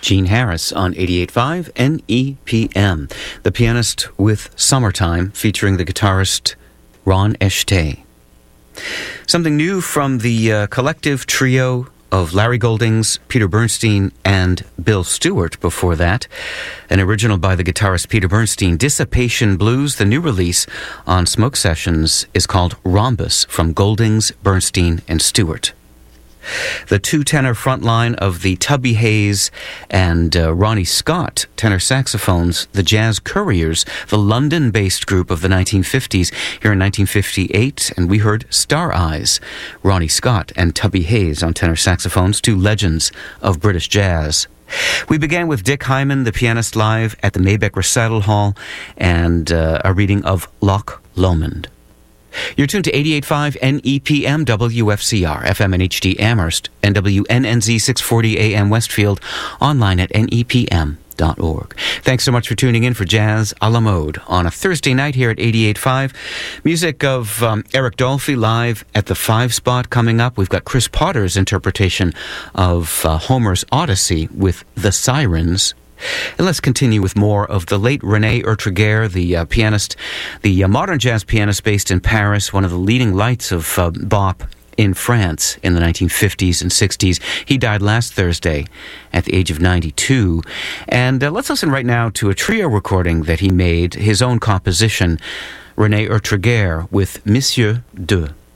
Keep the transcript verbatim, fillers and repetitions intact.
Gene Harris on eighty-eight point five N E P M. The Pianist with Summertime, featuring the guitarist Ron Eshtay. Something new from the uh, collective trio of Larry Goldings, Peter Bernstein, and Bill Stewart before that. An original by the guitarist Peter Bernstein, Dissipation Blues. The new release on Smoke Sessions is called Rhombus, from Goldings, Bernstein, and Stewart. The two-tenor front line of the Tubby Hayes and uh, Ronnie Scott tenor saxophones, the Jazz Couriers, the London-based group of the nineteen fifties, here in nineteen fifty-eight, and we heard Star Eyes, Ronnie Scott and Tubby Hayes on tenor saxophones, two legends of British jazz. We began with Dick Hyman, the pianist, live at the Maybach Recital Hall, and uh, a reading of Loch Lomond. You're tuned to eighty-eight point five N E P M W F C R, F M and H D Amherst, and W N N Z six forty A M Westfield, online at N E P M dot org. Thanks so much for tuning in for Jazz a la Mode on a Thursday night here at eighty-eight point five. Music of um, Eric Dolphy live at the Five Spot coming up. We've got Chris Potter's interpretation of uh, Homer's Odyssey with The Sirens. And let's continue with more of the late René Urtreger, the uh, pianist, the uh, modern jazz pianist based in Paris, one of the leading lights of uh, bop in France in the nineteen fifties and sixties. He died last Thursday at the age of ninety-two. And uh, let's listen right now to a trio recording that he made, his own composition, René Urtreger with Monsieur Deux.